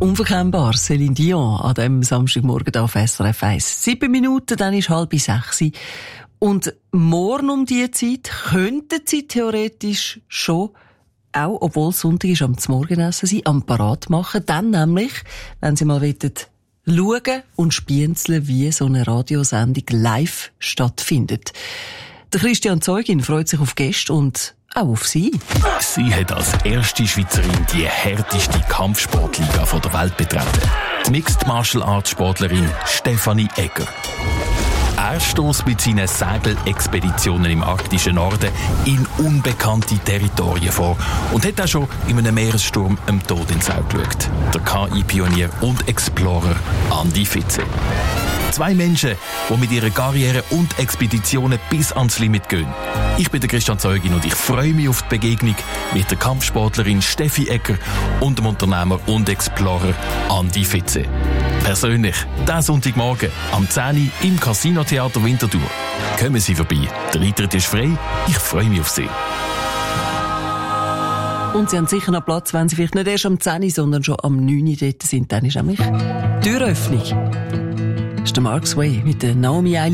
Unverkennbar, Céline Dion, an diesem Samstagmorgen auf SRF 1. 7 Minuten, dann ist 5:30. Und morgen um diese Zeit könnten Sie theoretisch schon, auch obwohl es Sonntag ist, am Morgenessen sein, am Parat machen. Dann nämlich, wenn Sie mal schauen und spienzeln, wie so eine Radiosendung live stattfindet. Der Christian Zeugin freut sich auf Gäste und auch auf Sie. Sie hat als erste Schweizerin die härteste Kampfsportliga der Welt betreten. Die Mixed Martial Arts Sportlerin Stefanie Egger. Er stösst mit seinen Segelexpeditionen im arktischen Norden in unbekannte Territorien vor und hat auch schon in einem Meeressturm dem Tod ins Auge geschaut. Der KI-Pionier und Explorer Andi Fitze. 2 Menschen, die mit ihrer Karriere und Expeditionen bis ans Limit gehen. Ich bin der Christian Zeugin und ich freue mich auf die Begegnung mit der Kampfsportlerin Steffi Egger und dem Unternehmer und Explorer Andi Fitze. Persönlich, diesen Sonntagmorgen am 10 Uhr im Casino-Theater Winterthur. Kommen Sie vorbei, der Eintritt ist frei, ich freue mich auf Sie. Und Sie haben sicher noch Platz, wenn Sie vielleicht nicht erst am 10 Uhr, sondern schon am 9 Uhr dort sind. Dann ist nämlich Türöffnung. Das ist der Mark's Way mit der Naomi